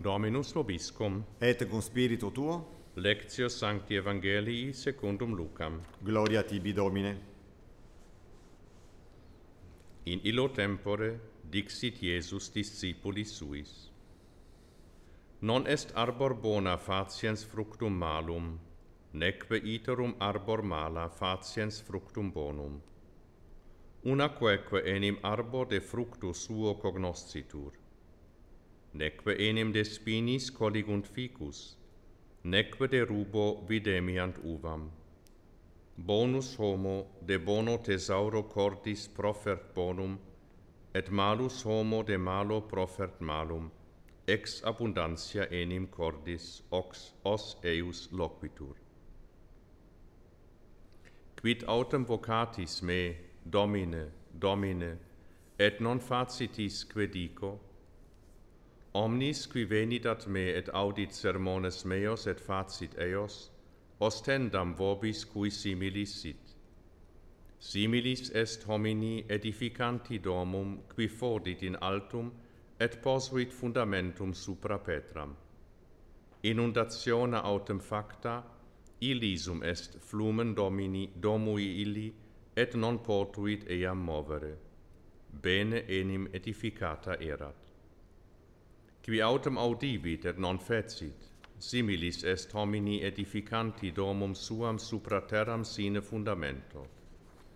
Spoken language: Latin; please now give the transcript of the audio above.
Dominus vobiscum. Et cum spiritu tuo, Lectio Sancti Evangelii secundum Lucam. gloria tibi Domine. In illo tempore dixit Iesus discipulis suis. Non est arbor bona faciens fructum malum, neque iterum arbor mala faciens fructum bonum. Unaqueque enim arbor de fructus suo cognoscitur. Neque enim de spinis colligunt ficus, neque de rubo videmiant uvam. Bonus homo de bono thesauro cordis profert bonum, et malus homo de malo profert malum, ex abundantia enim cordis os eius loquitur. Quid autem vocatis me, Domine, Domine, et non facitis que dico? Omnis qui venit ad me et audit sermones meos et facit eos, ostendam vobis cui similis sit. Similis est homini edificanti domum qui fodit in altum et posuit fundamentum supra Petram. Inundationa autem facta, illisum est flumen domui illi, et non potuit eam movere. Bene enim edificata erat. Qui autem audivit et non fecit, similis est homini edificanti domum suam supra terram sine fundamento.